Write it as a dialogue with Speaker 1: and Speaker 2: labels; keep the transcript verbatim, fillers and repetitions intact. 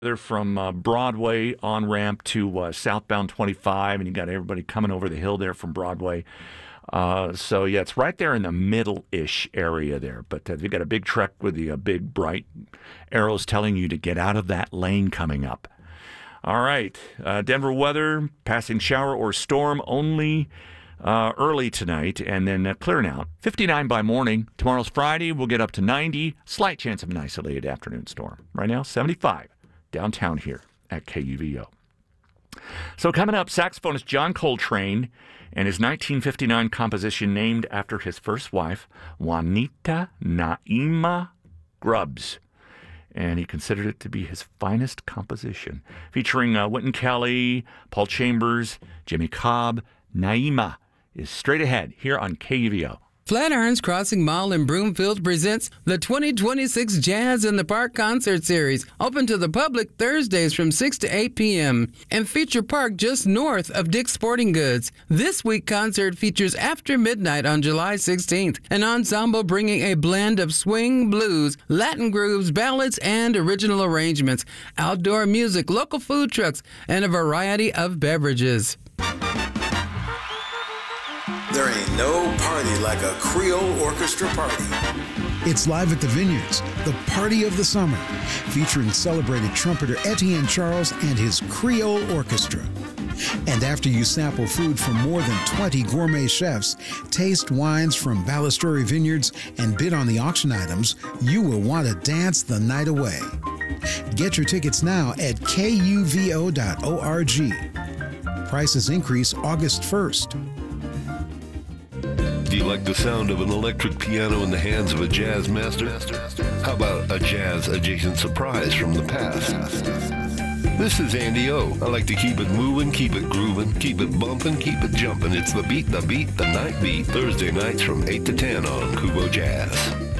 Speaker 1: They're from uh, Broadway on ramp to uh, southbound twenty-five, and you got everybody coming over the hill there from Broadway. Uh, so, yeah, it's right there in the middle-ish area there. But uh, they've got a big truck with the uh, big, bright arrows telling you to get out of that lane coming up. All right, uh, Denver weather, passing shower or storm only uh, early tonight, and then uh, clearing out. fifty-nine by morning. Tomorrow's Friday. We'll get up to ninety. Slight chance of an isolated afternoon storm. Right now, seventy-five downtown here at K U V O. So coming up, saxophonist John Coltrane and his nineteen fifty-nine composition named after his first wife, Juanita Naima Grubbs. And he considered it to be his finest composition. Featuring uh, Wynton Kelly, Paul Chambers, Jimmy Cobb, Naima is straight ahead here on K U V O.
Speaker 2: Flatirons Crossing Mall in Broomfield presents the twenty twenty-six Jazz in the Park Concert Series, open to the public Thursdays from six to eight p.m. and feature park just north of Dick's Sporting Goods. This week concert features After Midnight on July sixteenth, an ensemble bringing a blend of swing, blues, Latin grooves, ballads, and original arrangements, outdoor music, local food trucks, and a variety of beverages.
Speaker 3: There ain't no party like a Creole orchestra party.
Speaker 4: It's live at the Vineyards, the party of the summer, featuring celebrated trumpeter Etienne Charles and his Creole Orchestra. And after you sample food from more than twenty gourmet chefs, taste wines from Ballasturi Vineyards, and bid on the auction items, you will want to dance the night away. Get your tickets now at K U V O dot org. Prices increase August first.
Speaker 5: Do you like the sound of an electric piano in the hands of a jazz master? How about a jazz-adjacent surprise from the past? This is Andy O. I like to keep it moving, keep it grooving, keep it bumping, keep it jumping. It's the beat, the beat, the night beat. Thursday nights from eight to ten on Kubo Jazz.